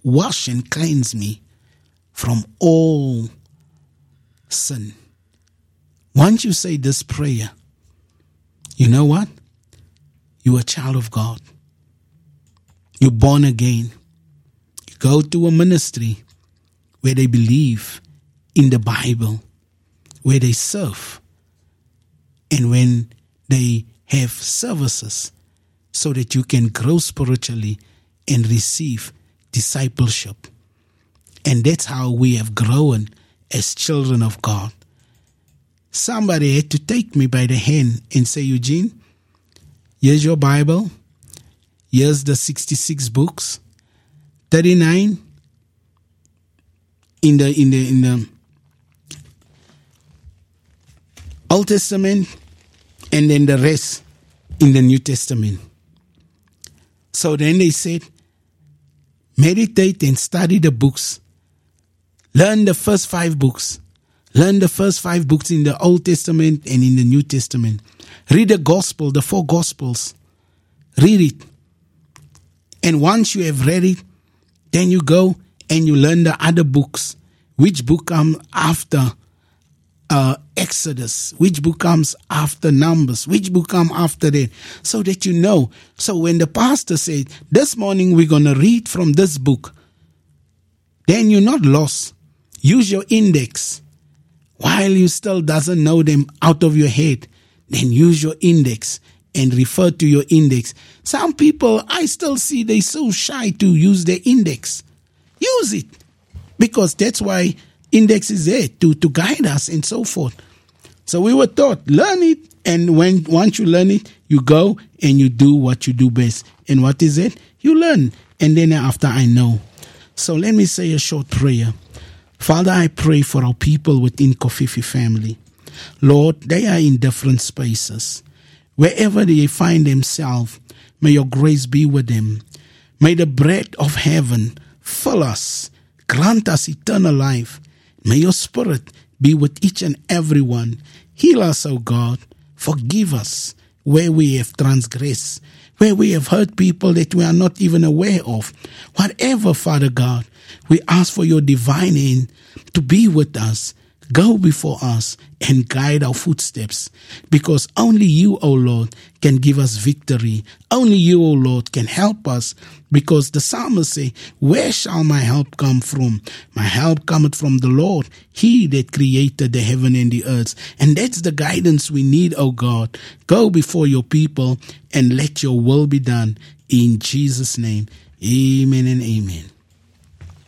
wash and cleanse me from all sin. Once you say this prayer, you know what? You're a child of God. You're born again. You go to a ministry where they believe in the Bible, where they serve, and when they have services so that you can grow spiritually and receive discipleship. And that's how we have grown as children of God. Somebody had to take me by the hand and say, Eugene, here's your Bible. Here's the 66 books. 39 in the Old Testament, and then the rest in the New Testament. So then they said, meditate and study the books. Learn the first 5 books. Learn the first 5 books in the Old Testament and in the New Testament. Read the gospel, the 4 gospels. Read it. And once you have read it, then you go and you learn the other books. Which book comes after Exodus? Which book comes after Numbers? Which book comes after that? So that you know. So when the pastor said, this morning we're going to read from this book, then you're not lost. Use your index. While you still doesn't know them out of your head, then use your index and refer to your index. Some people, I still see they're so shy to use their index. Use it. Because that's why index is there, to guide us and so forth. So we were taught, learn it. And once you learn it, you go and you do what you do best. And what is it? You learn. And then after, I know. So let me say a short prayer. Father, I pray for our people within Kofifi family. Lord, they are in different spaces. Wherever they find themselves, may your grace be with them. May the bread of heaven fill us, grant us eternal life. May your spirit be with each and every one. Heal us, O God. Forgive us where we have transgressed, where we have hurt people that we are not even aware of. Whatever, Father God, we ask for your divine hand to be with us, go before us, and guide our footsteps. Because only you, O Lord, can give us victory. Only you, O Lord, can help us. Because the psalmist say, where shall my help come from? My help cometh from the Lord, he that created the heaven and the earth. And that's the guidance we need, O God. Go before your people and let your will be done. In Jesus' name, amen and amen.